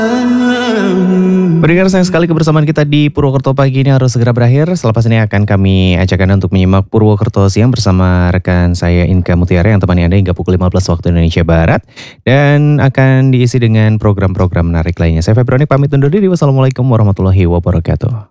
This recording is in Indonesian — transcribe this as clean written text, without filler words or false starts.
Pendengar, sayang sekali kebersamaan kita di Purwokerto pagi ini harus segera berakhir. Selepas ini akan kami ajak Anda untuk menyimak Purwokerto siang bersama rekan saya Inka Mutiara yang temani Anda hingga pukul 15 waktu Indonesia Barat. Dan akan diisi dengan program-program menarik lainnya. Saya Februari pamit undur diri. Wassalamualaikum warahmatullahi wabarakatuh.